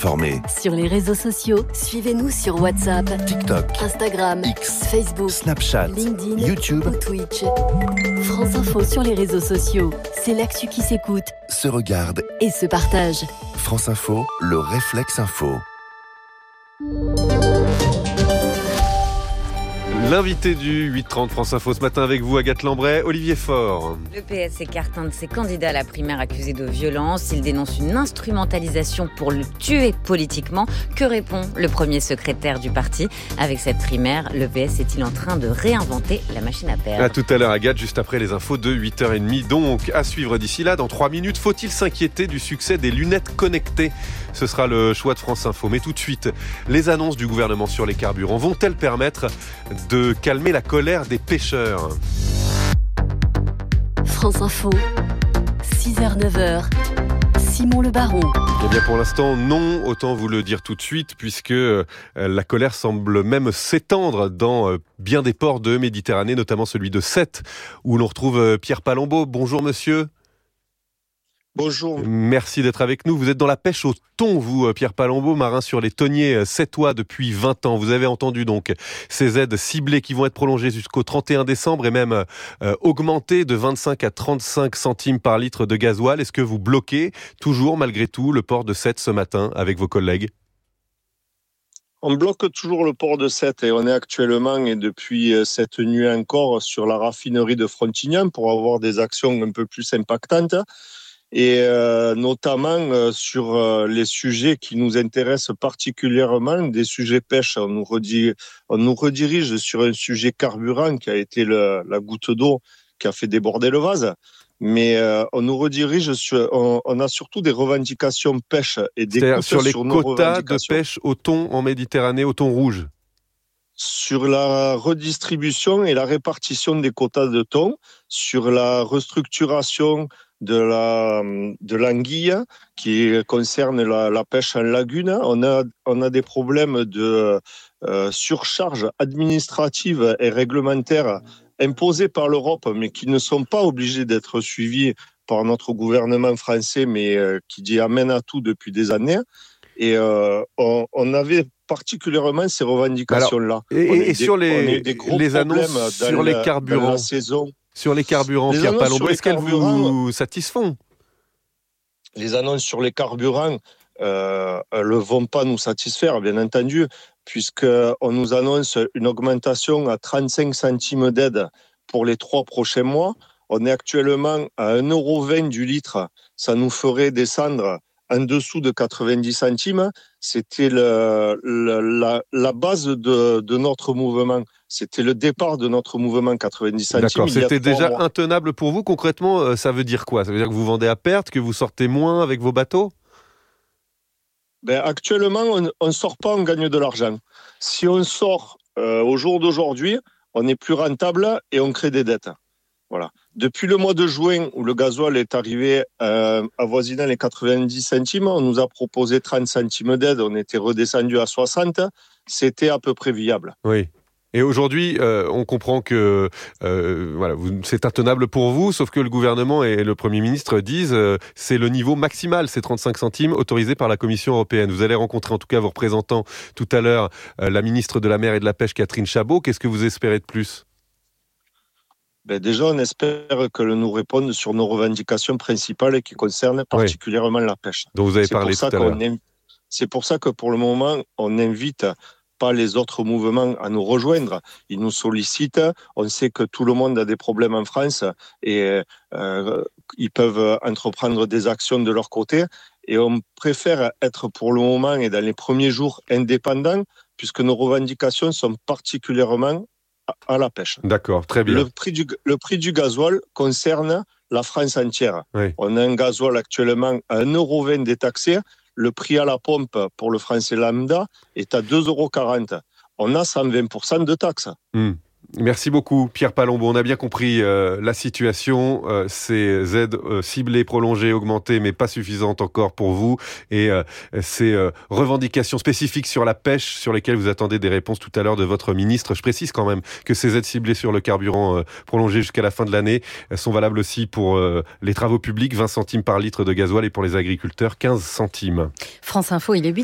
informé. Sur les réseaux sociaux, suivez-nous sur WhatsApp, TikTok, Instagram, X, Facebook, Snapchat, LinkedIn, YouTube ou Twitch. France Info sur les réseaux sociaux, c'est l'actu qui s'écoute se regarde. et se partage. France Info, le réflexe info. L'invité du 8h30 France Info ce matin avec vous, Agathe Lambray, Olivier Faure. Le PS écarte un de ses candidats à la primaire accusé de violence. Il dénonce une instrumentalisation pour le tuer politiquement. Que répond le premier secrétaire du parti? Avec cette primaire, le PS est-il en train de réinventer la machine à perdre? À tout à l'heure, Agathe, juste après les infos de 8h30. Donc, à suivre d'ici là, dans 3 minutes, faut-il s'inquiéter du succès des lunettes connectées? Ce sera le choix de France Info. Mais tout de suite, les annonces du gouvernement sur les carburants vont-elles permettre de calmer la colère des pêcheurs? France Info, 6h-9h, Simon Le Baron. Eh bien, pour l'instant, non. Autant vous le dire tout de suite, puisque la colère semble même s'étendre dans bien des ports de Méditerranée, notamment celui de Sète, où l'on retrouve Pierre Palombo. Bonjour, monsieur. Bonjour. Merci d'être avec nous. Vous êtes dans la pêche au thon, vous, Pierre Palombo, marin sur les thoniers sétois depuis 20 ans. Vous avez entendu donc ces aides ciblées qui vont être prolongées jusqu'au 31 décembre et même augmentées de 25 à 35 centimes par litre de gasoil. Est-ce que vous bloquez toujours, malgré tout, le port de Sète ce matin avec vos collègues? On bloque toujours le port de Sète et on est actuellement et depuis cette nuit encore sur la raffinerie de Frontignan pour avoir des actions un peu plus impactantes. Et notamment sur les sujets qui nous intéressent particulièrement, des sujets pêche. On nous redirige sur un sujet carburant qui a été la goutte d'eau qui a fait déborder le vase. Mais on nous redirige on a surtout des revendications pêche et des C'est-à-dire sur les nos quotas de pêche au thon en Méditerranée, au thon rouge. Sur la redistribution et la répartition des quotas de thon, sur la restructuration de l'anguille qui concerne la pêche en lagune. On a des problèmes de surcharge administrative et réglementaire imposés par l'Europe, mais qui ne sont pas obligés d'être suivis par notre gouvernement français, mais qui dit amène à tout depuis des années. Et on avait particulièrement ces revendications-là. Et sur les annonces sur les carburants, la saison. Sur les carburants, Pierre Palombo, est-ce qu'elles vous satisfont? Les annonces sur les carburants ne vont pas nous satisfaire, bien entendu, puisqu'on nous annonce une augmentation à 35 centimes d'aide pour les 3 prochains mois. On est actuellement à 1,20 € du litre. Ça nous ferait descendre en dessous de 90 centimes. C'était la base de notre mouvement. C'était le départ de notre mouvement, 90 centimes. D'accord, c'était déjà intenable pour vous. Concrètement, ça veut dire quoi? Ça veut dire que vous vendez à perte, que vous sortez moins avec vos bateaux? Actuellement, on ne sort pas, on gagne de l'argent. Si on sort au jour d'aujourd'hui, on est plus rentable et on crée des dettes. Voilà. Depuis le mois de juin, où le gasoil est arrivé avoisinant les 90 centimes, on nous a proposé 30 centimes d'aide, on était redescendu à 60, c'était à peu près viable. Oui. Et aujourd'hui, on comprend que c'est intenable pour vous, sauf que le gouvernement et le Premier ministre disent c'est le niveau maximal, ces 35 centimes autorisés par la Commission européenne. Vous allez rencontrer en tout cas vos représentants tout à l'heure, la ministre de la Mer et de la Pêche, Catherine Chabot. Qu'est-ce que vous espérez de plus? Déjà, on espère qu'elle nous réponde sur nos revendications principales qui concernent particulièrement la pêche. Dont vous avez parlé tout à l'heure. C'est pour ça que pour le moment, on n'invite pas les autres mouvements à nous rejoindre. Ils nous sollicitent. On sait que tout le monde a des problèmes en France et ils peuvent entreprendre des actions de leur côté. Et on préfère être pour le moment et dans les premiers jours indépendants puisque nos revendications sont particulièrement à la pêche. D'accord, très bien. Le prix du gasoil concerne la France entière. Oui. On a un gasoil actuellement à 1,20 € détaxé. Le prix à la pompe pour le français lambda est à 2,40 €. On a 120% de taxes. Merci beaucoup, Pierre Palombo. On a bien compris la situation. Ces aides ciblées, prolongées, augmentées, mais pas suffisantes encore pour vous. Et ces revendications spécifiques sur la pêche, sur lesquelles vous attendez des réponses tout à l'heure de votre ministre. Je précise quand même que ces aides ciblées sur le carburant prolongées jusqu'à la fin de l'année sont valables aussi pour les travaux publics, 20 centimes par litre de gasoil, et pour les agriculteurs, 15 centimes. France Info, il est 8h.